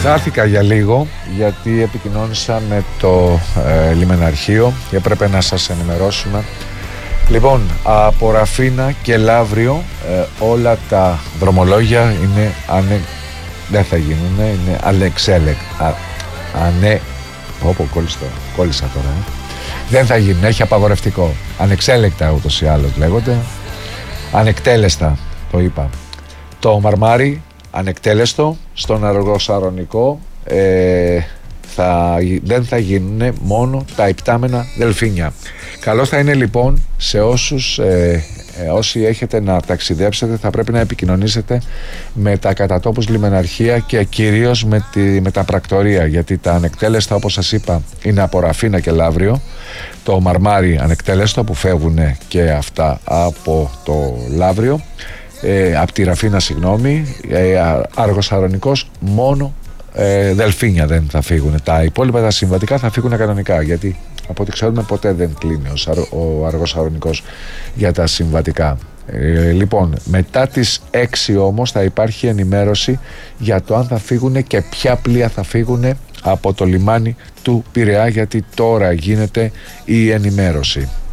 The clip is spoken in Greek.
Χάθηκα για λίγο γιατί επικοινώνησα με το λιμεναρχείο και έπρεπε να σας ενημερώσουμε. Λοιπόν, από Ραφίνα και Λαύριο όλα τα δρομολόγια είναι δεν θα γίνουν, είναι ανεξέλεκτα. Κόλλησα τώρα. Δεν θα γίνουν, έχει απαγορευτικό. Ανεξέλεκτα ούτως ή άλλως λέγονται. Ανεκτέλεστα, το είπα. Το Μαρμάρι, ανεκτέλεστο. Στον Αργοσαρονικό δεν θα γίνουν, μόνο τα υπτάμενα δελφίνια. Καλώς θα είναι λοιπόν σε όσοι έχετε να ταξιδέψετε, θα πρέπει να επικοινωνήσετε με τα κατατόπους λιμεναρχεία και κυρίως με τα πρακτορεία, γιατί τα ανεκτέλεστα, όπως σας είπα, είναι από Ραφίνα και Λαύριο. Το Μαρμάρι ανεκτέλεστο που φεύγουν και αυτά από το Λαύριο, από τη Ραφίνα, Αργοσαρονικός μόνο δελφίνια δεν θα φύγουν. Τα υπόλοιπα τα συμβατικά θα φύγουν κανονικά, γιατί από ό,τι ξέρουμε ποτέ δεν κλείνει ο Αργοσαρονικός για τα συμβατικά. Λοιπόν, μετά τις 6 όμως θα υπάρχει ενημέρωση για το αν θα φύγουν και ποια πλοία θα φύγουν από το λιμάνι του Πειραιά, γιατί τώρα γίνεται η ενημέρωση.